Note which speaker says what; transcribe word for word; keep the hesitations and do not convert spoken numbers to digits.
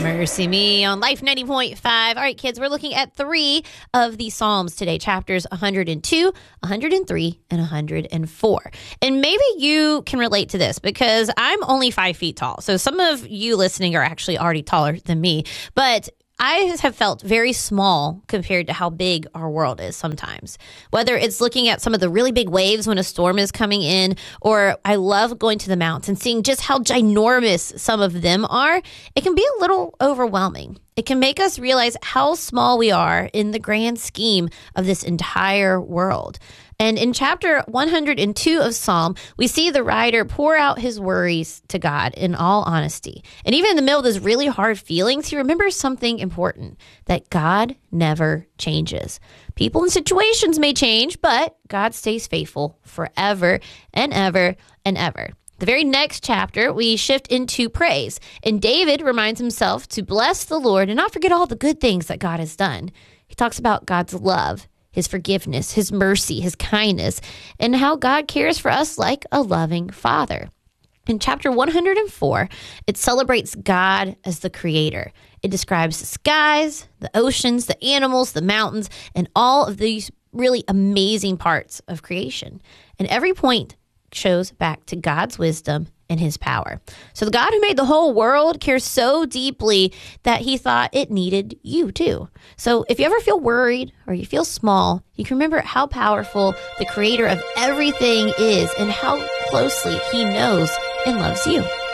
Speaker 1: Mercy Me on Life ninety point five. All right, kids, we're looking at three of the Psalms today, chapters one hundred two, one hundred three, and one hundred four. And maybe you can relate to this because I'm only five feet tall. So some of you listening are actually already taller than me. But I have felt very small compared to how big our world is sometimes. Whether it's looking at some of the really big waves when a storm is coming in, or I love going to the mountains and seeing just how ginormous some of them are, it can be a little overwhelming. It can make us realize how small we are in the grand scheme of this entire world. And in chapter one hundred two of Psalm, we see the writer pour out his worries to God in all honesty. And even in the middle of those really hard feelings, he remembers something important, that God never changes. People and situations may change, but God stays faithful forever and ever and ever. The very next chapter, we shift into praise. And David reminds himself to bless the Lord and not forget all the good things that God has done. He talks about God's love, his forgiveness, his mercy, his kindness, and how God cares for us like a loving father. In chapter one hundred four, it celebrates God as the creator. It describes the skies, the oceans, the animals, the mountains, and all of these really amazing parts of creation. And every point shows back to God's wisdom and his power. So the God who made the whole world cares so deeply that he thought it needed you too. So if you ever feel worried or you feel small, you can remember how powerful the creator of everything is and how closely he knows and loves you.